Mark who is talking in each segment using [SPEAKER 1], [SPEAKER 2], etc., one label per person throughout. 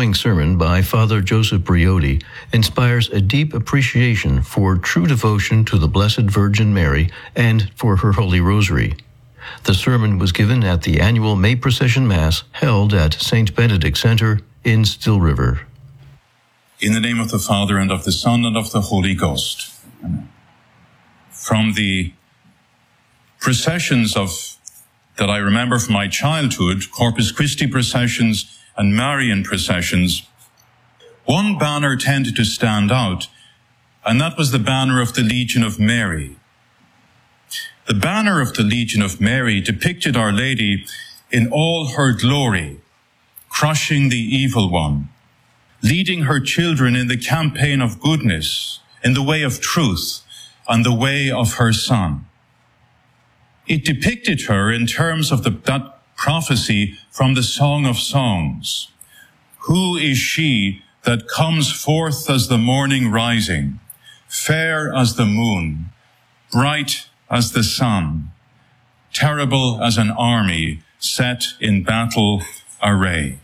[SPEAKER 1] following sermon by Father Joseph Briotti inspires a deep appreciation for true devotion to the Blessed Virgin Mary and for her Holy Rosary. The sermon was given at the annual May Procession Mass held at St. Benedict Center in Still River.
[SPEAKER 2] In the name of the Father, and of the Son, and of the Holy Ghost. Amen. From the processions that I remember from my childhood, Corpus Christi processions and Marian processions, one banner tended to stand out, and that was the banner of the Legion of Mary. The banner of the Legion of Mary depicted Our Lady in all her glory, crushing the evil one, leading her children in the campaign of goodness, in the way of truth, and the way of her Son. It depicted her in terms of that prophecy from the Song of Songs. Who is she that comes forth as the morning rising, fair as the moon, bright as the sun, terrible as an army set in battle array?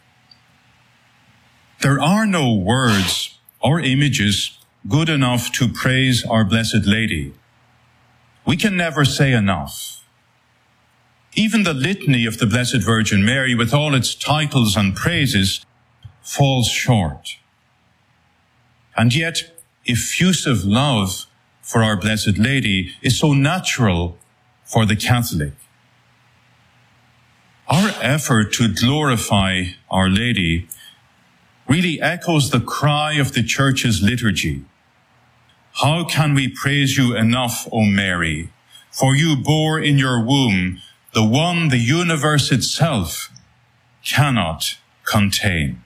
[SPEAKER 2] There are no words or images good enough to praise Our Blessed Lady. We can never say enough. Even the litany of the Blessed Virgin Mary, with all its titles and praises, falls short. And yet, effusive love for Our Blessed Lady is so natural for the Catholic. Our effort to glorify Our Lady really echoes the cry of the Church's liturgy. How can we praise you enough, O Mary? For you bore in your womb the one the universe itself cannot contain.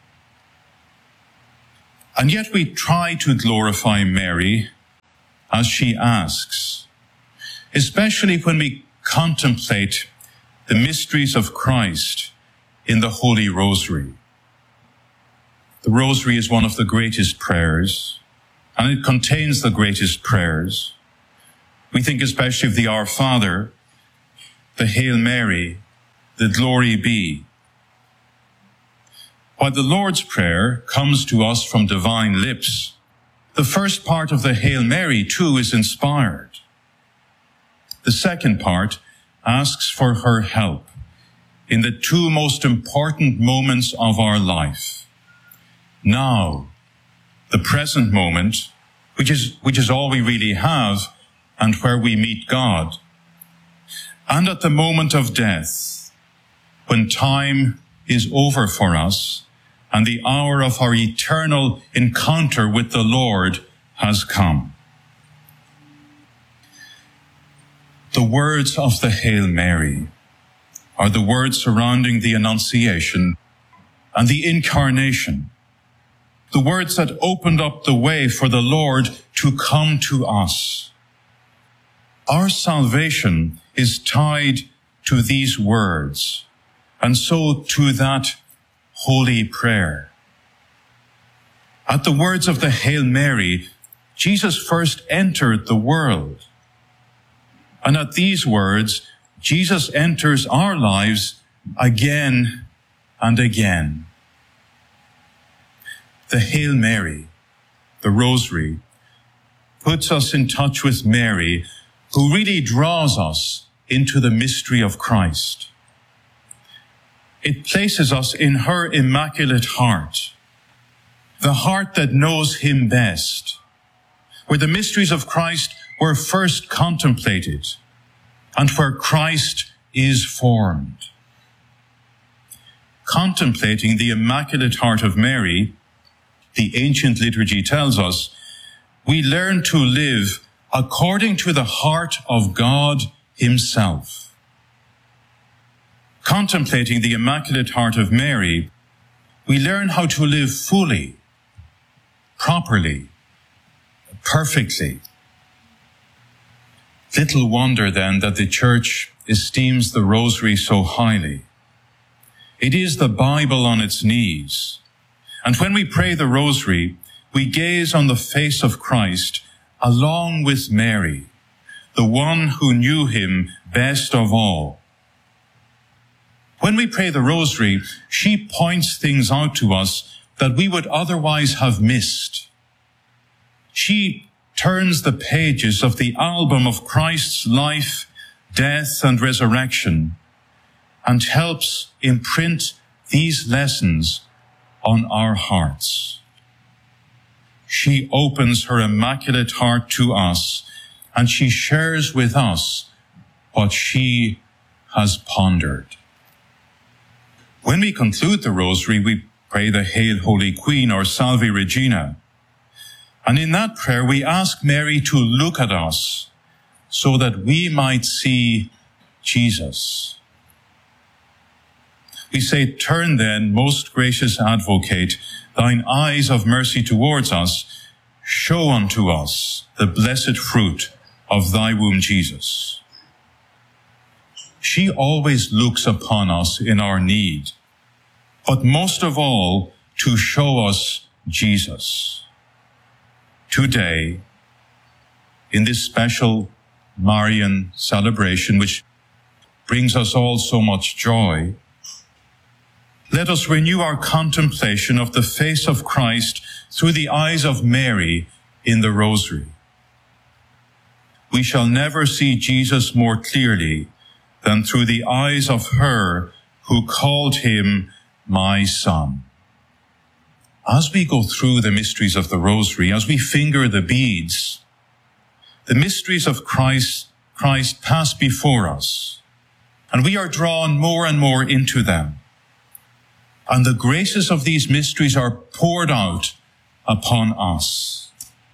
[SPEAKER 2] And yet we try to glorify Mary as she asks, especially when we contemplate the mysteries of Christ in the Holy Rosary. The Rosary is one of the greatest prayers, and it contains the greatest prayers. We think especially of the Our Father, the Hail Mary, the Glory Be. While the Lord's Prayer comes to us from divine lips, the first part of the Hail Mary, too, is inspired. The second part asks for her help in the two most important moments of our life. Now, the present moment, which is all we really have, and where we meet God. And at the moment of death, when time is over for us, and the hour of our eternal encounter with the Lord has come. The words of the Hail Mary are the words surrounding the Annunciation and the Incarnation, the words that opened up the way for the Lord to come to us. Our salvation is tied to these words, and so to that holy prayer. At the words of the Hail Mary, Jesus first entered the world. And at these words, Jesus enters our lives again and again. The Hail Mary, the Rosary, puts us in touch with Mary, who really draws us into the mystery of Christ. It places us in her immaculate heart, the heart that knows him best, where the mysteries of Christ were first contemplated and where Christ is formed. Contemplating the immaculate heart of Mary, the ancient liturgy tells us, we learn to live according to the heart of God himself. Contemplating the Immaculate Heart of Mary, we learn how to live fully, properly, perfectly. Little wonder then that the Church esteems the Rosary so highly. It is the Bible on its knees. And when we pray the Rosary, we gaze on the face of Christ along with Mary, the one who knew him best of all. When we pray the Rosary, she points things out to us that we would otherwise have missed. She turns the pages of the album of Christ's life, death, and resurrection, and helps imprint these lessons on our hearts. She opens her immaculate heart to us, and she shares with us what she has pondered. When we conclude the Rosary, we pray the Hail, Holy Queen, or Salve Regina. And in that prayer, we ask Mary to look at us so that we might see Jesus. We say, turn then, most gracious Advocate, thine eyes of mercy towards us, show unto us the blessed fruit of thy womb, Jesus. She always looks upon us in our need, but most of all, to show us Jesus. Today, in this special Marian celebration, which brings us all so much joy, let us renew our contemplation of the face of Christ through the eyes of Mary in the Rosary. We shall never see Jesus more clearly than through the eyes of her who called him my son. As we go through the mysteries of the Rosary, as we finger the beads, the mysteries of Christ pass before us, and we are drawn more and more into them. And the graces of these mysteries are poured out upon us.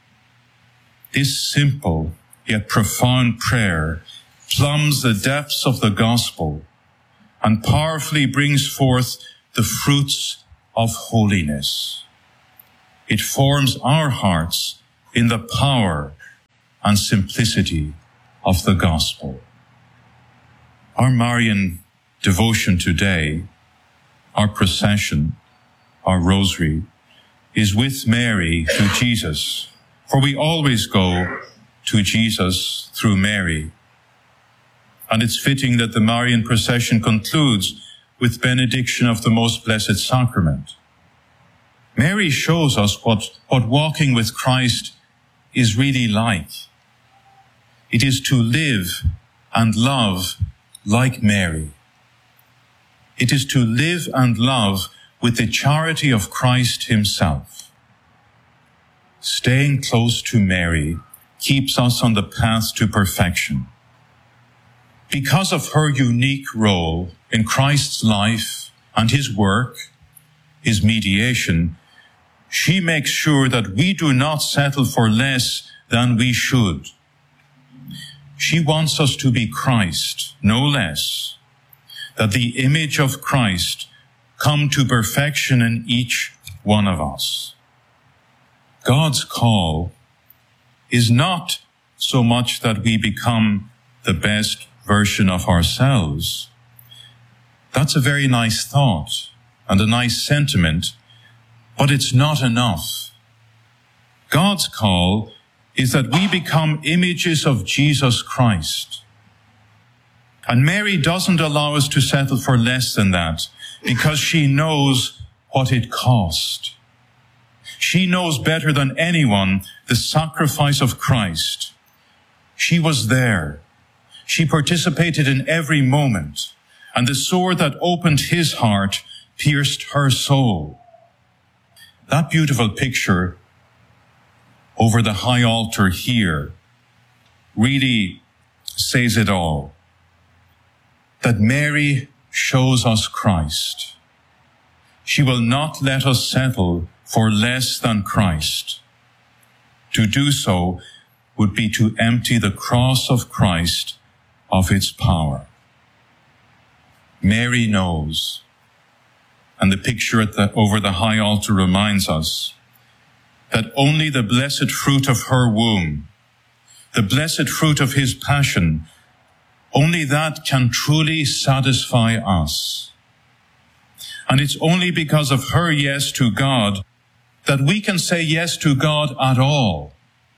[SPEAKER 2] This simple yet profound prayer plumbs the depths of the gospel and powerfully brings forth the fruits of holiness. It forms our hearts in the power and simplicity of the gospel. Our Marian devotion today, our procession, our Rosary, is with Mary to Jesus, for we always go to Jesus through Mary. And it's fitting that the Marian procession concludes with benediction of the Most Blessed Sacrament. Mary shows us what walking with Christ is really like. It is to live and love like Mary. It is to live and love with the charity of Christ himself. Staying close to Mary keeps us on the path to perfection. Because of her unique role in Christ's life and his work, his mediation, she makes sure that we do not settle for less than we should. She wants us to be Christ, no less, that the image of Christ come to perfection in each one of us. God's call is not so much that we become the best version of ourselves. That's a very nice thought and a nice sentiment, but it's not enough. God's call is that we become images of Jesus Christ. And Mary doesn't allow us to settle for less than that because she knows what it cost. She knows better than anyone the sacrifice of Christ. She was there. She participated in every moment, and the sword that opened his heart pierced her soul. That beautiful picture over the high altar here really says it all. That Mary shows us Christ. She will not let us settle for less than Christ. To do so would be to empty the cross of Christ of its power. Mary knows, and the picture over the high altar reminds us that only the blessed fruit of her womb, the blessed fruit of his passion, only that can truly satisfy us. And it's only because of her yes to God that we can say yes to God at all.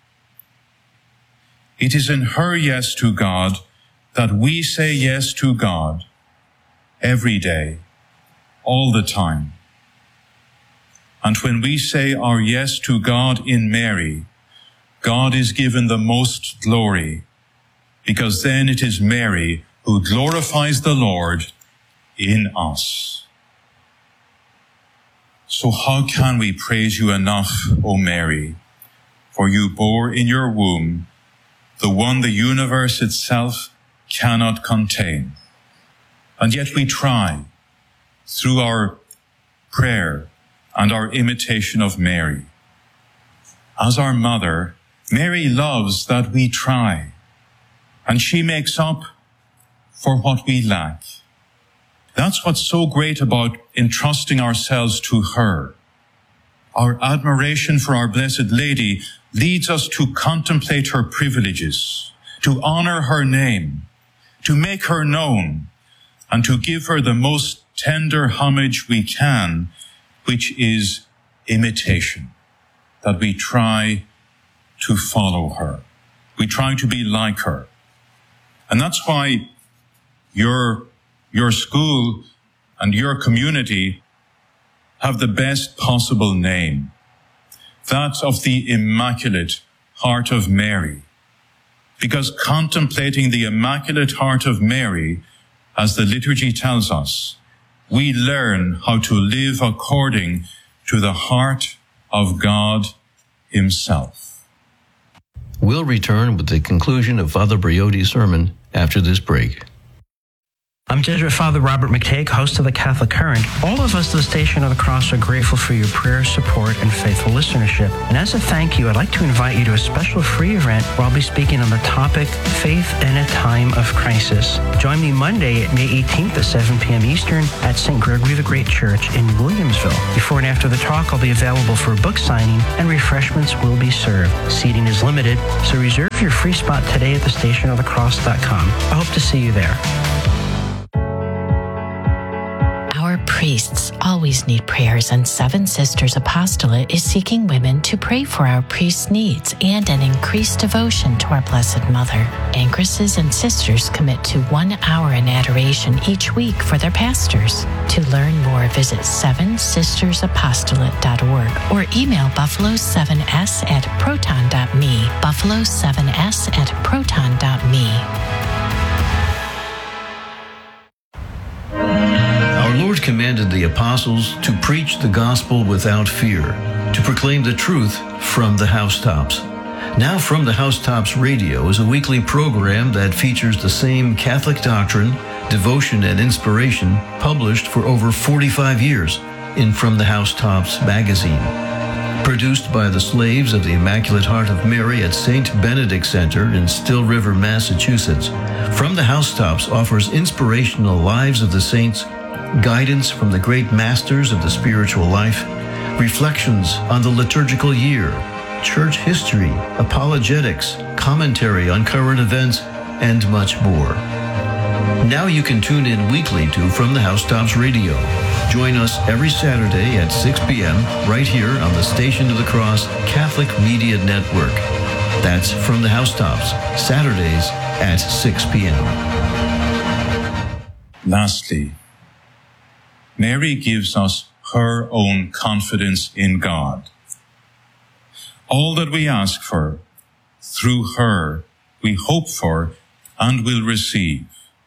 [SPEAKER 2] It is in her yes to God that we say yes to God every day, all the time. And when we say our yes to God in Mary, God is given the most glory, because then it is Mary who glorifies the Lord in us. So how can we praise you enough, O Mary? For you bore in your womb the one the universe itself cannot contain. And yet we try, through our prayer and our imitation of Mary. As our mother, Mary loves that we try, and she makes up for what we lack. That's what's so great about entrusting ourselves to her. Our admiration for our Blessed Lady leads us to contemplate her privileges, to honor her name, to make her known, and to give her the most tender homage we can, which is imitation, that we try to follow her. We try to be like her. And that's why your school and your community have the best possible name, that of the Immaculate Heart of Mary. Because contemplating the Immaculate Heart of Mary, as the liturgy tells us, we learn how to live according to the heart of God Himself.
[SPEAKER 1] We'll return with the conclusion of Father Briotti's sermon after this break.
[SPEAKER 3] I'm Jesuit Father Robert McTague, host of the Catholic Current. All of us at the Station of the Cross are grateful for your prayer, support, and faithful listenership. And as a thank you, I'd like to invite you to a special free event where I'll be speaking on the topic, Faith in a Time of Crisis. Join me Monday, May 18th at 7 p.m. Eastern at St. Gregory the Great Church in Williamsville. Before and after the talk, I'll be available for a book signing, and refreshments will be served. Seating is limited, so reserve your free spot today at thestationofthecross.com. I hope to see you there.
[SPEAKER 4] Priests always need prayers, and Seven Sisters Apostolate is seeking women to pray for our priests' needs and an increased devotion to our Blessed Mother. Anchresses and sisters commit to 1 hour in adoration each week for their pastors. To learn more, visit sevensistersapostolate.org or email buffalo7s@proton.me, buffalo7s@proton.me.
[SPEAKER 1] Our Lord commanded the apostles to preach the gospel without fear, to proclaim the truth from the housetops. Now From the Housetops Radio is a weekly program that features the same Catholic doctrine, devotion, and inspiration published for over 45 years in From the Housetops magazine. Produced by the slaves of the Immaculate Heart of Mary at St. Benedict Center in Still River, Massachusetts, From the Housetops offers inspirational lives of the saints, guidance from the great masters of the spiritual life, reflections on the liturgical year, church history, apologetics, commentary on current events, and much more. Now you can tune in weekly to From the Housetops Radio. Join us every Saturday at 6 p.m. right here on the Station of the Cross Catholic Media Network. That's From the Housetops, Saturdays at 6 p.m.
[SPEAKER 2] Lastly, Mary gives us her own confidence in God. All that we ask for, through her, we hope for and will receive.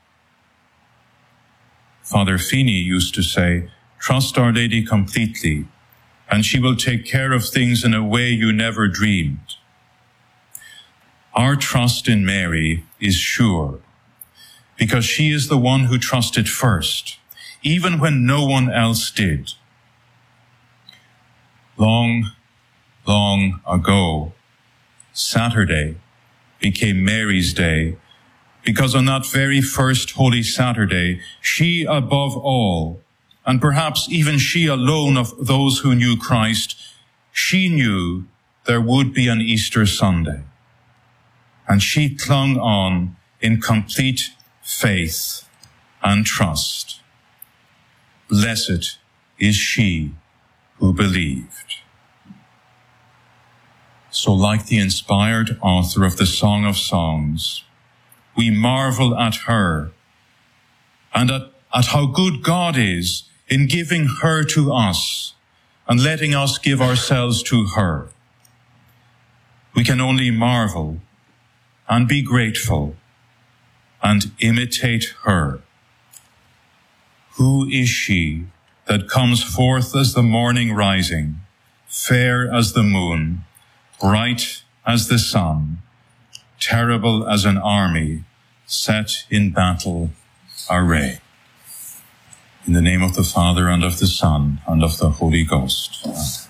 [SPEAKER 2] Father Feeney used to say, "Trust Our Lady completely, and she will take care of things in a way you never dreamed." Our trust in Mary is sure, because she is the one who trusted first, even when no one else did. Long, long ago, Saturday became Mary's day, because on that very first Holy Saturday, she above all, and perhaps even she alone of those who knew Christ, she knew there would be an Easter Sunday. And she clung on in complete faith and trust. Blessed is she who believed. So like the inspired author of the Song of Songs, we marvel at her and at how good God is in giving her to us and letting us give ourselves to her. We can only marvel and be grateful and imitate her. Who is she that comes forth as the morning rising, fair as the moon, bright as the sun, terrible as an army set in battle array? In the name of the Father, and of the Son, and of the Holy Ghost.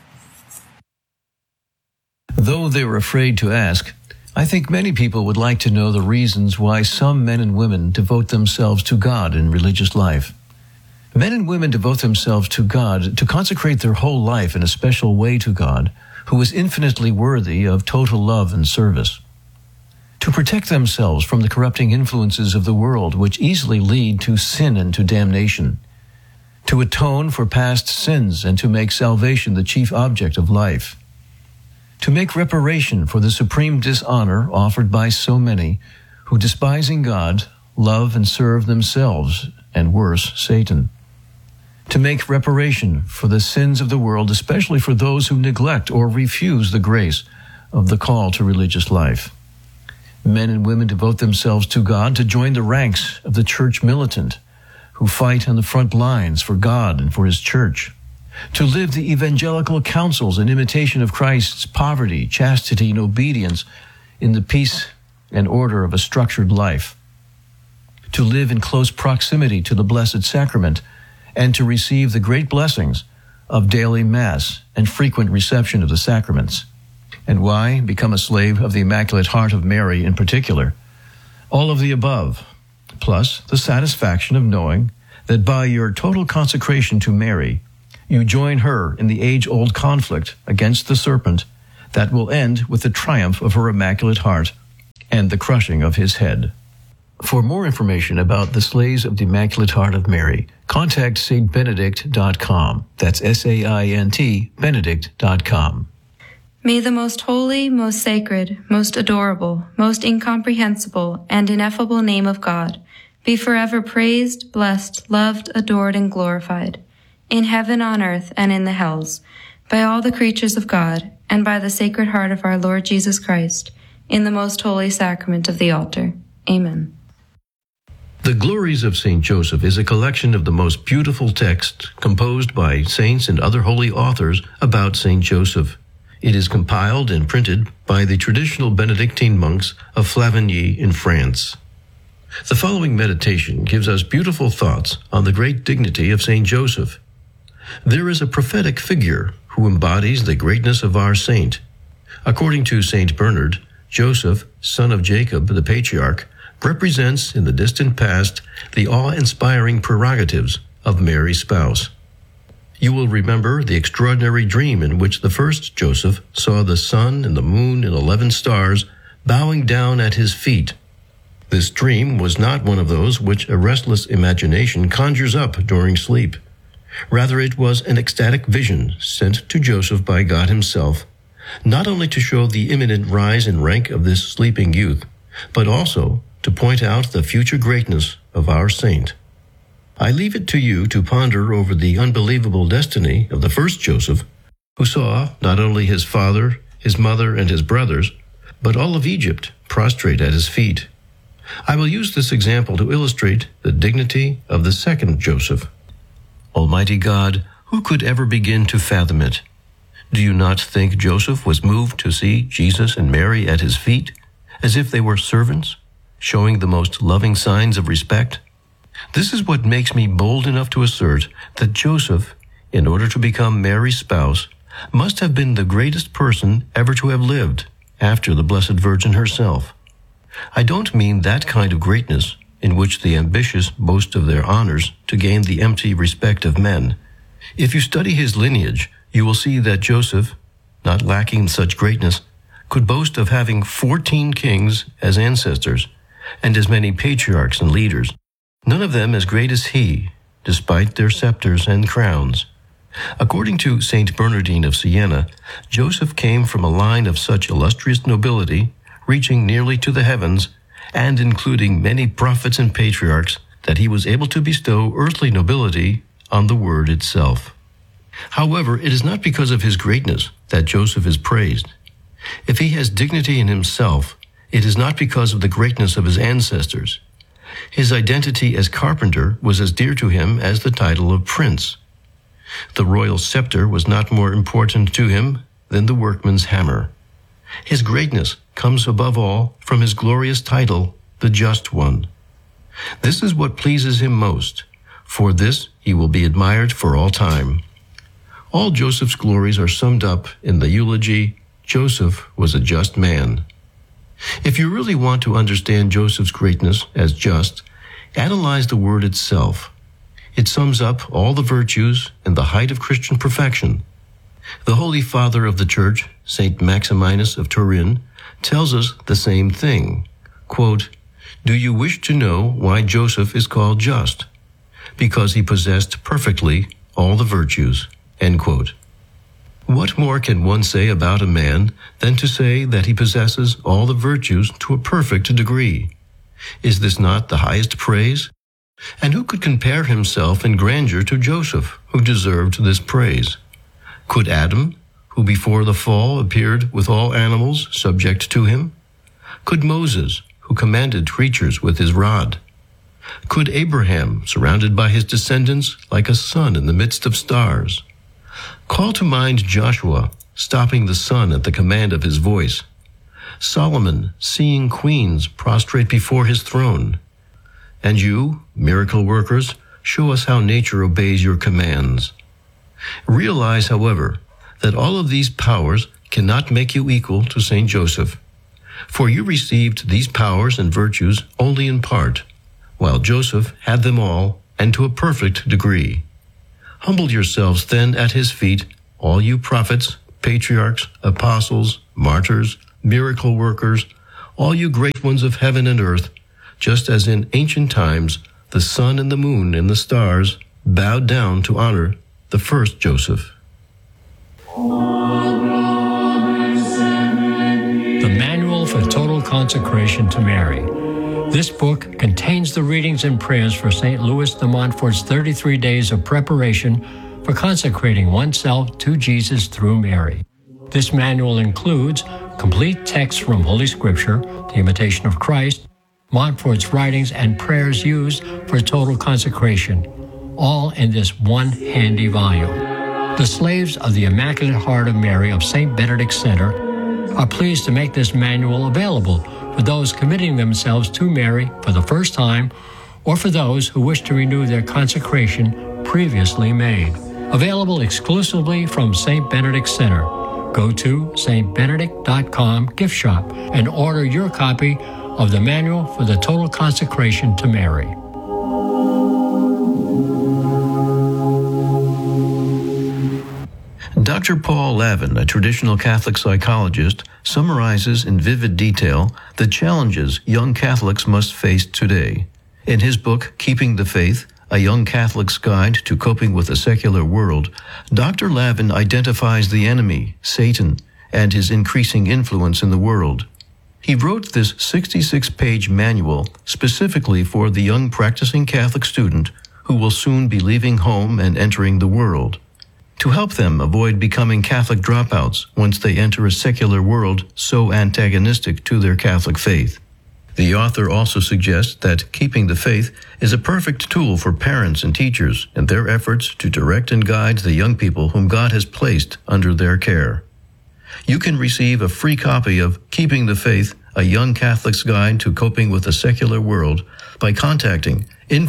[SPEAKER 1] Though they were afraid to ask, I think many people would like to know the reasons why some men and women devote themselves to God in religious life. Men and women devote themselves to God to consecrate their whole life in a special way to God, who is infinitely worthy of total love and service. To protect themselves from the corrupting influences of the world which easily lead to sin and to damnation. To atone for past sins and to make salvation the chief object of life. To make reparation for the supreme dishonor offered by so many who, despising God, love and serve themselves, and worse, Satan. To make reparation for the sins of the world, especially for those who neglect or refuse the grace of the call to religious life. Men and women devote themselves to God to join the ranks of the church militant, who fight on the front lines for God and for His church, to live the evangelical counsels in imitation of Christ's poverty, chastity, and obedience in the peace and order of a structured life, to live in close proximity to the Blessed Sacrament, and to receive the great blessings of daily Mass and frequent reception of the sacraments. And why become a slave of the Immaculate Heart of Mary in particular? All of the above, plus the satisfaction of knowing that by your total consecration to Mary, you join her in the age-old conflict against the serpent that will end with the triumph of her Immaculate Heart and the crushing of his head. For more information about the Slaves of the Immaculate Heart of Mary, contact saintbenedict.com. That's S-A-I-N-T, benedict.com.
[SPEAKER 5] May the most holy, most sacred, most adorable, most incomprehensible, and ineffable name of God be forever praised, blessed, loved, adored, and glorified, in heaven, on earth, and in the hells, by all the creatures of God, and by the Sacred Heart of our Lord Jesus Christ, in the most holy sacrament of the altar. Amen.
[SPEAKER 1] The Glories of St. Joseph is a collection of the most beautiful texts composed by saints and other holy authors about St. Joseph. It is compiled and printed by the traditional Benedictine monks of Flavigny in France. The following meditation gives us beautiful thoughts on the great dignity of St. Joseph. There is a prophetic figure who embodies the greatness of our saint. According to St. Bernard, Joseph, son of Jacob, the patriarch, represents in the distant past the awe-inspiring prerogatives of Mary's spouse. You will remember the extraordinary dream in which the first Joseph saw the sun and the moon and 11 stars bowing down at his feet. This dream was not one of those which a restless imagination conjures up during sleep. Rather, it was an ecstatic vision sent to Joseph by God himself, not only to show the imminent rise in rank of this sleeping youth, but also to point out the future greatness of our saint. I leave it to you to ponder over the unbelievable destiny of the first Joseph, who saw not only his father, his mother, and his brothers, but all of Egypt prostrate at his feet. I will use this example to illustrate the dignity of the second Joseph. Almighty God, who could ever begin to fathom it? Do you not think Joseph was moved to see Jesus and Mary at his feet, as if they were servants, showing the most loving signs of respect? This is what makes me bold enough to assert that Joseph, in order to become Mary's spouse, must have been the greatest person ever to have lived, after the Blessed Virgin herself. I don't mean that kind of greatness in which the ambitious boast of their honors to gain the empty respect of men. If you study his lineage, you will see that Joseph, not lacking such greatness, could boast of having 14 kings as ancestors, and as many patriarchs and leaders, none of them as great as he, despite their scepters and crowns. According to Saint Bernardine of Siena, Joseph came from a line of such illustrious nobility, reaching nearly to the heavens, and including many prophets and patriarchs, that he was able to bestow earthly nobility on the Word itself. However, it is not because of his greatness that Joseph is praised. If he has dignity in himself, it is not because of the greatness of his ancestors. His identity as carpenter was as dear to him as the title of prince. The royal scepter was not more important to him than the workman's hammer. His greatness comes above all from his glorious title, the Just One. This is what pleases him most. For this he will be admired for all time. All Joseph's glories are summed up in the eulogy, Joseph was a just man. If you really want to understand Joseph's greatness as just, analyze the word itself. It sums up all the virtues and the height of Christian perfection. The Holy Father of the Church, St. Maximinus of Turin, tells us the same thing. Quote, "Do you wish to know why Joseph is called just? Because he possessed perfectly all the virtues." End quote. What more can one say about a man than to say that he possesses all the virtues to a perfect degree? Is this not the highest praise? And who could compare himself in grandeur to Joseph, who deserved this praise? Could Adam, who before the fall appeared with all animals subject to him? Could Moses, who commanded creatures with his rod? Could Abraham, surrounded by his descendants like a sun in the midst of stars? Call to mind Joshua, stopping the sun at the command of his voice. Solomon, seeing queens prostrate before his throne. And you, miracle workers, show us how nature obeys your commands. Realize, however, that all of these powers cannot make you equal to Saint Joseph, for you received these powers and virtues only in part, while Joseph had them all and to a perfect degree. Humble yourselves then at his feet, all you prophets, patriarchs, apostles, martyrs, miracle workers, all you great ones of heaven and earth, just as in ancient times the sun and the moon and the stars bowed down to honor the first Joseph.
[SPEAKER 6] The Manual for Total Consecration to Mary. This book contains the readings and prayers for St. Louis de Montfort's 33 days of preparation for consecrating oneself to Jesus through Mary. This manual includes complete texts from Holy Scripture, the Imitation of Christ, Montfort's writings, and prayers used for total consecration, all in this one handy volume. The Slaves of the Immaculate Heart of Mary of St. Benedict Center are pleased to make this manual available for those committing themselves to Mary for the first time or for those who wish to renew their consecration previously made. Available exclusively from St. Benedict Center. Go to stbenedict.com gift shop and order your copy of the Manual for the Total Consecration to Mary.
[SPEAKER 1] Dr. Paul Lavin, a traditional Catholic psychologist, summarizes in vivid detail the challenges young Catholics must face today. In his book, Keeping the Faith, A Young Catholic's Guide to Coping with a Secular World, Dr. Lavin identifies the enemy, Satan, and his increasing influence in the world. He wrote this 66-page manual specifically for the young practicing Catholic student who will soon be leaving home and entering the world, to help them avoid becoming Catholic dropouts once they enter a secular world so antagonistic to their Catholic faith. The author also suggests that Keeping the Faith is a perfect tool for parents and teachers in their efforts to direct and guide the young people whom God has placed under their care. You can receive a free copy of Keeping the Faith, A Young Catholic's Guide to Coping with a Secular World by contacting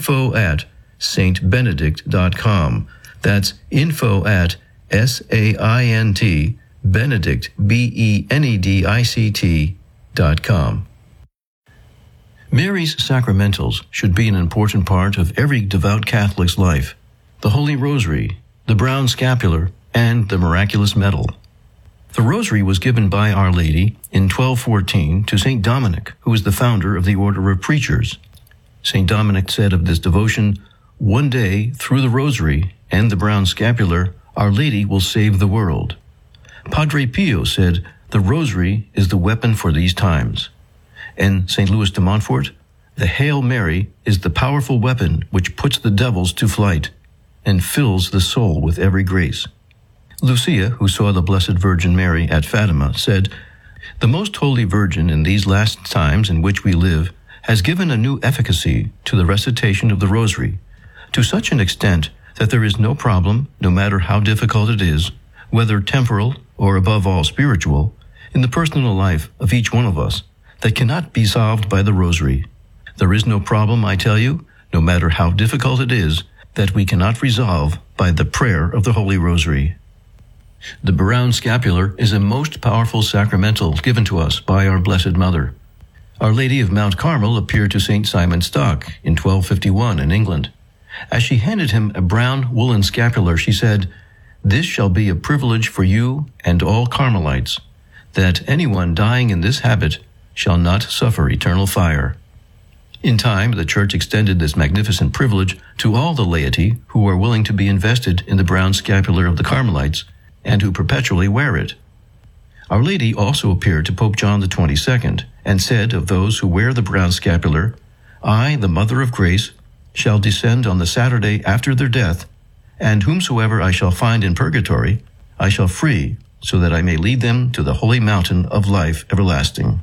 [SPEAKER 1] info@stbenedict.com. That's info@SAINT Benedict, BENEDICT.com. Mary's sacramentals should be an important part of every devout Catholic's life. The Holy Rosary, the brown scapular, and the miraculous medal. The Rosary was given by Our Lady in 1214 to St. Dominic, who was the founder of the Order of Preachers. St. Dominic said of this devotion, "One day, through the Rosary and the brown scapular, Our Lady will save the world." Padre Pio said, "The Rosary is the weapon for these times." And St. Louis de Montfort, "The Hail Mary is the powerful weapon which puts the devils to flight and fills the soul with every grace." Lucia, who saw the Blessed Virgin Mary at Fatima, said, "The Most Holy Virgin in these last times in which we live has given a new efficacy to the recitation of the Rosary, to such an extent that there is no problem, no matter how difficult it is, whether temporal or above all spiritual, in the personal life of each one of us, that cannot be solved by the Rosary. There is no problem, I tell you, no matter how difficult it is, that we cannot resolve by the prayer of the Holy Rosary." The Brown Scapular is a most powerful sacramental given to us by our Blessed Mother. Our Lady of Mount Carmel appeared to St. Simon Stock in 1251 in England. As she handed him a brown woolen scapular, she said, "This shall be a privilege for you and all Carmelites, that anyone dying in this habit shall not suffer eternal fire." In time, the Church extended this magnificent privilege to all the laity who are willing to be invested in the brown scapular of the Carmelites and who perpetually wear it. Our Lady also appeared to Pope John XXII and said of those who wear the brown scapular, "I, the Mother of Grace, shall descend on the Saturday after their death, and whomsoever I shall find in purgatory, I shall free, so that I may lead them to the holy mountain of life everlasting."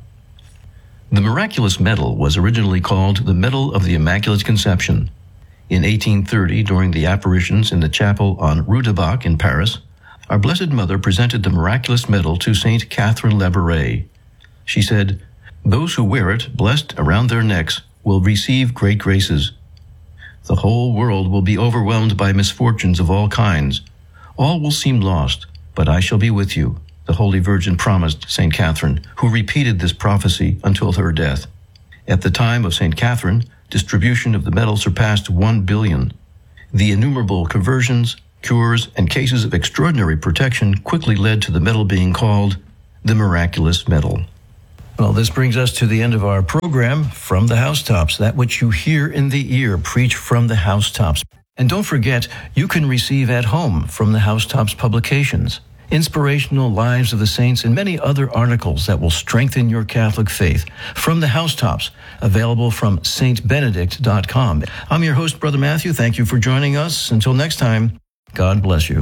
[SPEAKER 1] The miraculous medal was originally called the Medal of the Immaculate Conception. In 1830, during the apparitions in the chapel on Rue du Bac in Paris, our Blessed Mother presented the miraculous medal to Saint Catherine Labouré. She said, "Those who wear it, blessed around their necks, will receive great graces. The whole world will be overwhelmed by misfortunes of all kinds. All will seem lost, but I shall be with you," the Holy Virgin promised St. Catherine, who repeated this prophecy until her death. At the time of St. Catherine, distribution of the medal surpassed 1 billion. The innumerable conversions, cures, and cases of extraordinary protection quickly led to the medal being called the Miraculous Medal. Well, this brings us to the end of our program, From the Housetops, that which you hear in the ear, preach from the housetops. And don't forget, you can receive at home from the Housetops publications inspirational lives of the saints and many other articles that will strengthen your Catholic faith. From the Housetops, available from stbenedict.com. I'm your host, Brother Matthew. Thank you for joining us. Until next time, God bless you.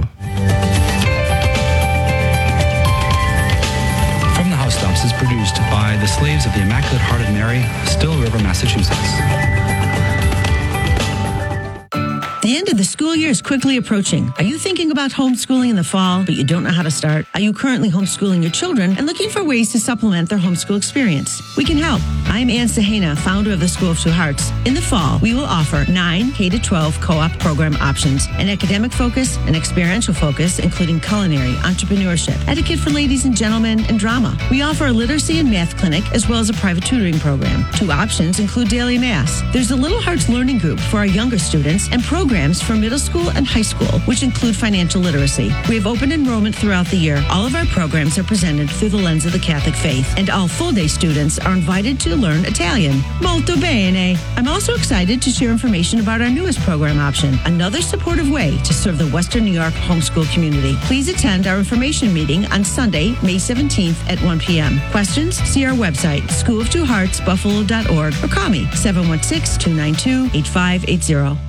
[SPEAKER 7] From the Housetops is produced by the Slaves of the Immaculate Heart of Mary, Still River, Massachusetts.
[SPEAKER 8] The end of the school year is quickly approaching. Are you thinking about homeschooling in the fall, but you don't know how to start? Are you currently homeschooling your children and looking for ways to supplement their homeschool experience? We can help. I'm Ann Sahena, founder of the School of Two Hearts. In the fall, we will offer 9 K-12 co-op program options, an academic focus, an experiential focus, including culinary, entrepreneurship, etiquette for ladies and gentlemen, and drama. We offer a literacy and math clinic, as well as a private tutoring program. 2 options include daily mass. There's a Little Hearts Learning Group for our younger students and programs for middle school and high school, which include financial literacy. We have open enrollment throughout the year. All of our programs are presented through the lens of the Catholic faith, and all full-day students are invited to learn Italian. Molto bene. I'm also excited to share information about our newest program option, another supportive way to serve the Western New York homeschool community. Please attend our information meeting on Sunday, May 17th at 1 p.m. Questions? See our website, schooloftwoheartsbuffalo.org, or call me, 716-292-8580.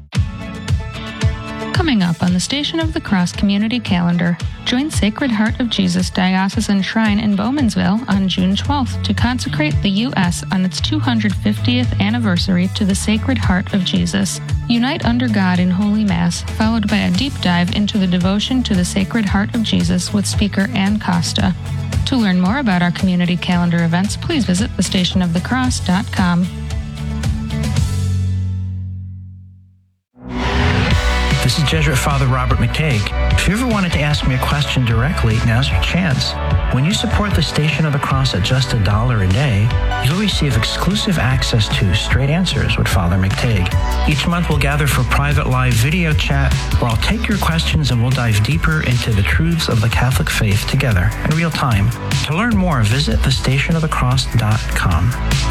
[SPEAKER 9] Coming up on the Station of the Cross Community Calendar, join Sacred Heart of Jesus Diocesan Shrine in Bowmansville on June 12th to consecrate the U.S. on its 250th anniversary to the Sacred Heart of Jesus. Unite under God in Holy Mass, followed by a deep dive into the devotion to the Sacred Heart of Jesus with speaker Ann Costa. To learn more about our community calendar events, please visit thestationofthecross.com.
[SPEAKER 3] This is Jesuit Father Robert McCaig. If you ever wanted to ask me a question directly, now's your chance. When you support the Station of the Cross at just $1 a day, you'll receive exclusive access to Straight Answers with Father McCaig. Each month we'll gather for private live video chat where I'll take your questions and we'll dive deeper into the truths of the Catholic faith together in real time. To learn more, visit thestationofthecross.com.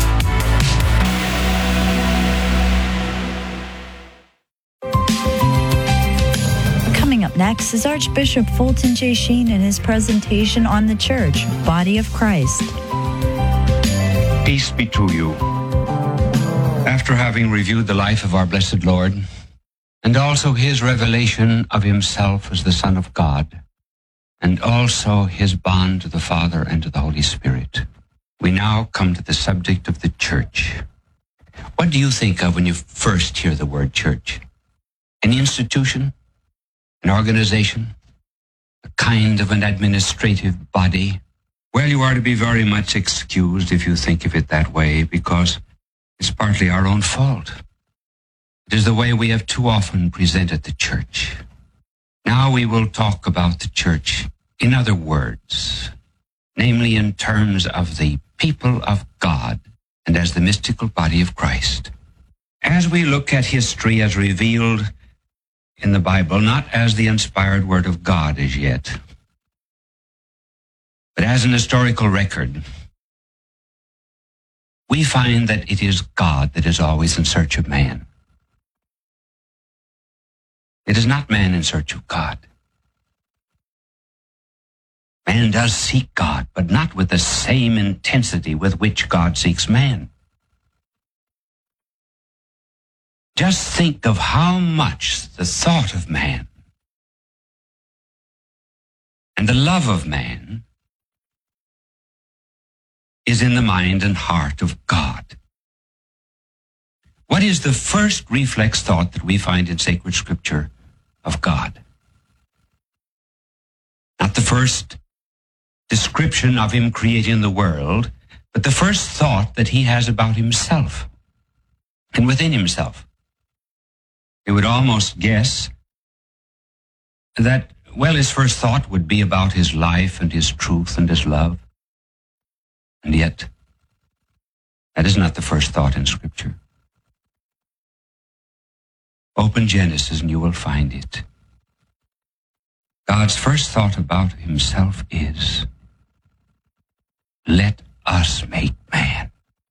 [SPEAKER 10] Up next is Archbishop Fulton J. Sheen and his presentation on the Church, Body of Christ.
[SPEAKER 11] Peace be to you. After having reviewed the life of our blessed Lord, and also his revelation of himself as the Son of God, and also his bond to the Father and to the Holy Spirit. We now come to the subject of the church. What do you think of when you first hear the word church? An institution? An organization? A kind of an administrative body? Well, you are to be very much excused if you think of it that way, because it's partly our own fault. It is the way we have too often presented the church. Now we will talk about the church in other words, namely in terms of the people of God and as the mystical body of Christ. As we look at history as revealed in the Bible, not as the inspired word of God as yet, but as an historical record, we find that it is God that is always in search of man. It is not man in search of God. Man does seek God, but not with the same intensity with which God seeks man. Just think of how much the thought of man and the love of man is in the mind and heart of God. What is the first reflex thought that we find in sacred scripture of God? Not the first description of him creating the world, but the first thought that he has about himself and within himself. You would almost guess that, well, his first thought would be about his life and his truth and his love. And yet, that is not the first thought in Scripture. Open Genesis and you will find it. God's first thought about himself is, let us make man